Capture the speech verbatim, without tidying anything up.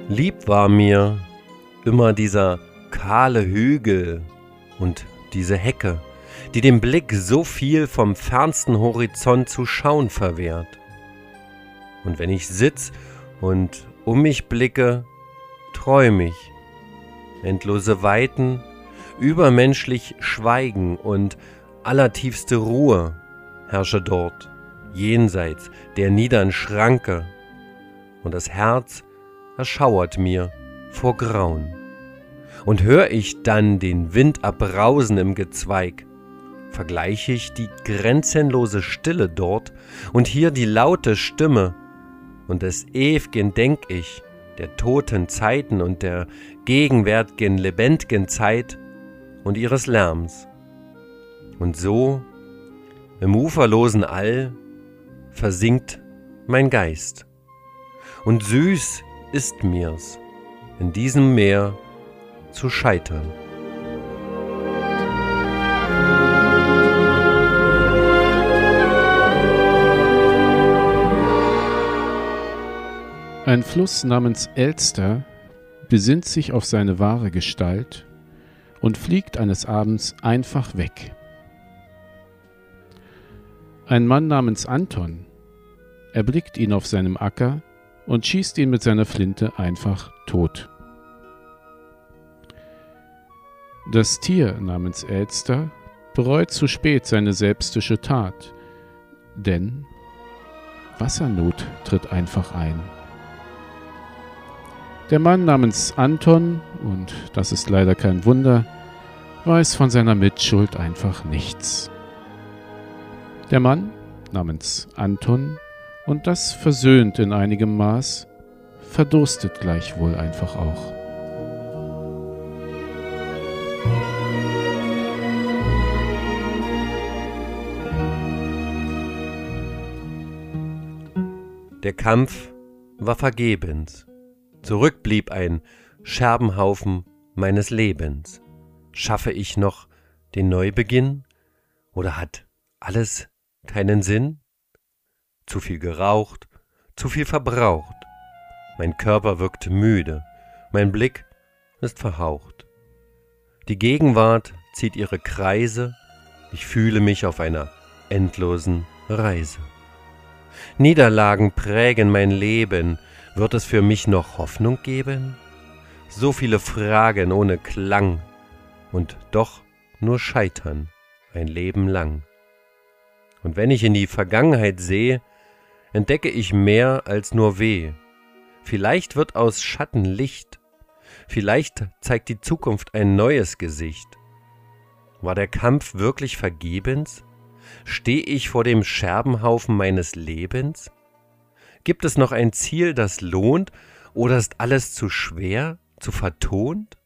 Lieb war mir immer dieser kahle Hügel und diese Hecke, die dem Blick so viel vom fernsten Horizont zu schauen verwehrt. Und wenn ich sitz und um mich blicke, träum ich. Endlose Weiten, übermenschlich Schweigen und allertiefste Ruhe herrsche dort, jenseits der niedern Schranke, und das Herz erschauert mir vor Grauen. Und hör ich dann den Wind abbrausen im Gezweig, vergleich ich die grenzenlose Stille dort und hier die laute Stimme, und des Ew'gen denk ich, der toten Zeiten und der gegenwärtigen lebendigen Zeit und ihres Lärms. Und so, im uferlosen All, versinkt mein Geist. Und süß ist mir's, in diesem Meer zu scheitern. Ein Fluss namens Elster besinnt sich auf seine wahre Gestalt und fliegt eines Abends einfach weg. Ein Mann namens Anton erblickt ihn auf seinem Acker und schießt ihn mit seiner Flinte einfach tot. Das Tier namens Elster bereut zu spät seine selbstische Tat, denn Wassernot tritt einfach ein. Der Mann namens Anton, und das ist leider kein Wunder, weiß von seiner Mitschuld einfach nichts. Der Mann namens Anton, und das versöhnt in einigem Maß, verdurstet gleichwohl einfach auch. Der Kampf war vergebens. Zurück blieb ein Scherbenhaufen meines Lebens. Schaffe ich noch den Neubeginn? Oder hat alles keinen Sinn? Zu viel geraucht, zu viel verbraucht. Mein Körper wirkt müde, mein Blick ist verhaucht. Die Gegenwart zieht ihre Kreise, ich fühle mich auf einer endlosen Reise. Niederlagen prägen mein Leben, wird es für mich noch Hoffnung geben? So viele Fragen ohne Klang und doch nur Scheitern ein Leben lang. Und wenn ich in die Vergangenheit sehe, entdecke ich mehr als nur Weh. Vielleicht wird aus Schatten Licht, vielleicht zeigt die Zukunft ein neues Gesicht. War der Kampf wirklich vergebens? Stehe ich vor dem Scherbenhaufen meines Lebens? Gibt es noch ein Ziel, das lohnt, oder ist alles zu schwer, zu vertont?